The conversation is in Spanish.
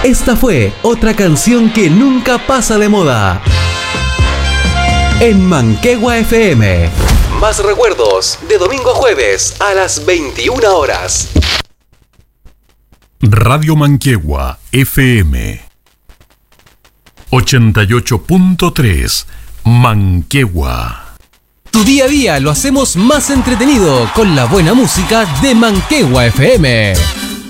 Esta fue otra canción que nunca pasa de moda. En Manquehue FM. Más recuerdos de domingo a jueves a las 21 horas. Radio Manquehue FM 88.3 Manquehue. Tu día a día lo hacemos más entretenido con la buena música de Manquehue FM.